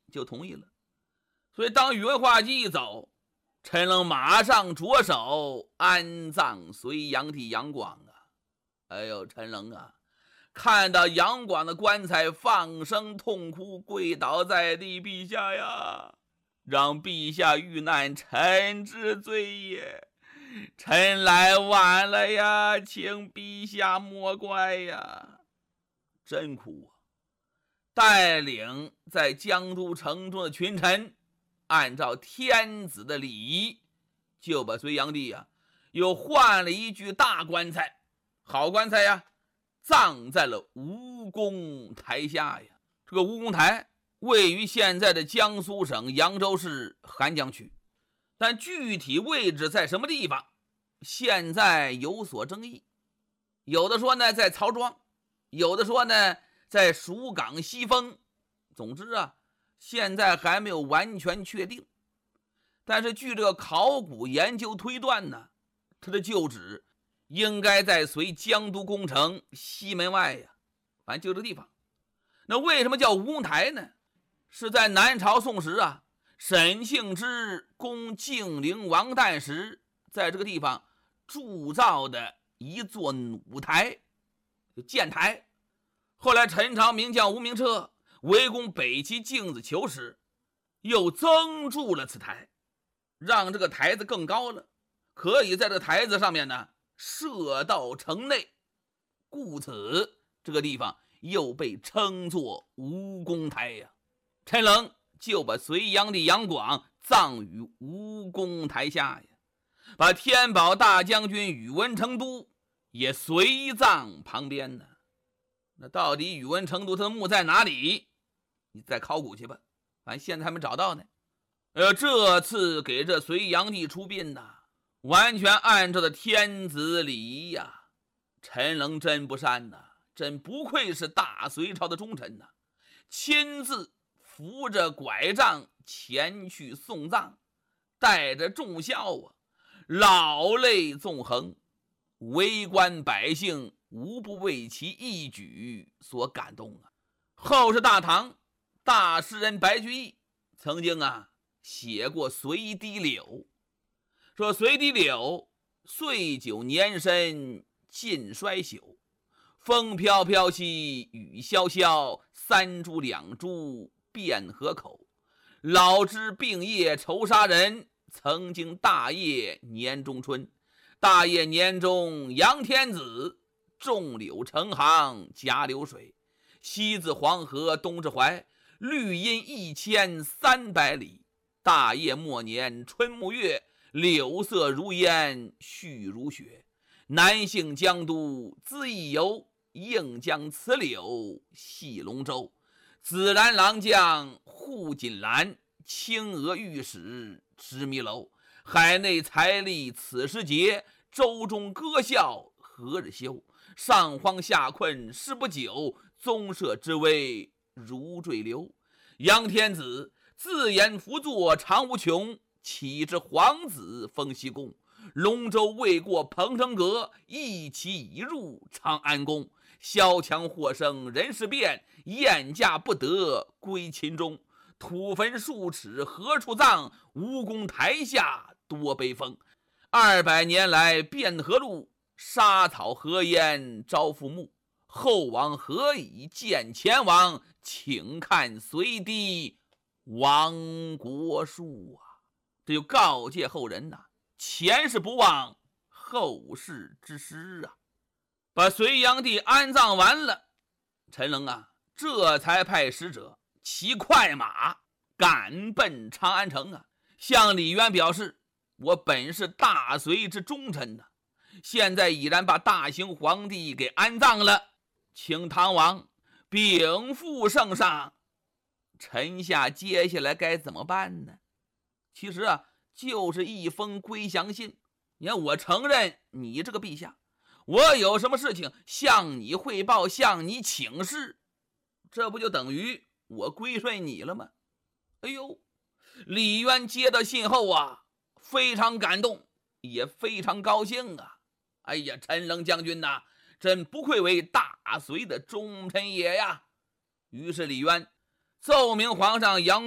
就同意了。所以当宇文化及一走，陈冷马上着手安葬隋炀帝杨广啊。哎呦，陈冷啊，看到杨广的棺材，放声痛哭，跪倒在地，陛下呀，让陛下遇难，臣之罪也，臣来晚了呀，请陛下莫怪呀。真哭啊！带领在江都城中的群臣，按照天子的礼仪，就把隋炀帝又换了一具大棺材，好棺材呀，葬在了吴公台下呀。这个吴公台位于现在的江苏省扬州市邗江区，但具体位置在什么地方，现在有所争议。有的说呢在曹庄，有的说呢在蜀港西峰。总之现在还没有完全确定。但是据这个考古研究推断呢，它的旧址应该在隋江都宫城西门外呀，反正就这地方。那为什么叫吴公台呢？是在南朝宋时沈庆之攻晋陵王旦时，在这个地方铸造的一座弩台，箭台。后来陈朝名将吴明彻围攻北齐镜子求时，又增筑了此台，让这个台子更高了，可以在这个台子上面呢射到城内，故此这个地方又被称作吴公台呀。陈冷就把隋炀帝杨广葬于吴公台下呀，把天宝大将军宇文成都也随葬旁边呢。那到底宇文成都他的墓在哪里？你再考古去吧，反正现在还没找到呢。这次给这隋炀帝出殡完全按照的天子礼仪呀。陈冷真不善真不愧是大隋朝的忠臣亲自扶着拐杖前去送葬，带着重孝老泪纵横，围观百姓无不为其一举所感动后世大唐大诗人白居易曾经写过《随堤柳》，说随堤柳岁久年深尽衰朽，风飘飘兮雨潇潇，三株两株变河口。老枝病叶愁杀人，曾经大业年中春。大业年中杨天子，种柳成行夹流水。西自黄河东至淮，绿荫1300里。大业末年春沐月，柳色如烟絮如雪。南幸江都恣意游，应将此柳戏龙舟。紫兰郎将护锦兰，青娥御史知迷楼。海内财力此时节，舟中歌笑何日休？上荒下困事不久，宗社之危如坠流。杨天子自言辅作常无穷，岂知皇子封西宫。龙舟未过彭城阁，一骑已入长安宫。萧墙或生人事变，燕驾不得归秦中。土坟数尺何处葬？吴公台下多悲风。200年来汴河路，沙草何烟招父墓。后王何以见前王？请看隋堤亡国书这就告诫后人前事不忘，后事之师把隋炀帝安葬完了，陈冷这才派使者骑快马赶奔长安城向李渊表示，我本是大隋之忠臣现在已然把大行皇帝给安葬了，请唐王禀赋圣上，臣下接下来该怎么办呢？其实就是一封归降信。你看，我承认你这个陛下，我有什么事情向你汇报，向你请示，这不就等于我归顺你了吗？哎呦，李渊接到信后非常感动，也非常高兴哎呀，陈冷将军真不愧为大隋的忠臣也呀。于是李渊奏明皇上杨